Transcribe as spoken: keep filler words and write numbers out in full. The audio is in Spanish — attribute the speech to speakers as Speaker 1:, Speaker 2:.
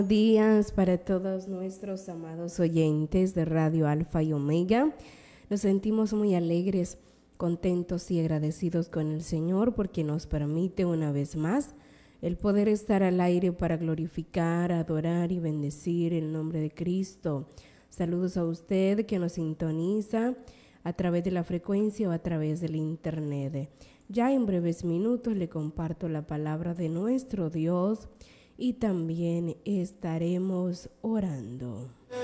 Speaker 1: Buenos días para todos nuestros amados oyentes de Radio Alfa y Omega. Nos sentimos muy alegres, contentos y agradecidos con el Señor porque nos permite una vez más el poder estar al aire para glorificar, adorar y bendecir el nombre de Cristo. Saludos a usted que nos sintoniza a través de la frecuencia o a través del internet. Ya en breves minutos le comparto la palabra de nuestro Dios y también estaremos orando.